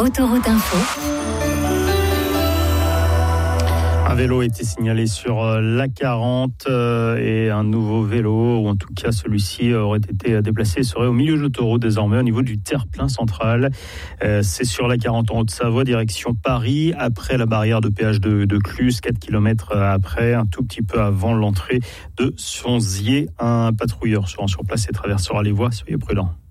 Autoroute Info. Un vélo a été signalé sur l'A40 et un nouveau vélo, ou en tout cas celui-ci aurait été déplacé, serait au milieu de l'autoroute désormais au niveau du terre-plein central. C'est sur l'A40 en Haute-Savoie, direction Paris, après la barrière de péage de Cluses, 4 km après, un tout petit peu avant l'entrée de Sonzier. Un patrouilleur sera sur place et traversera les voies, soyez prudents.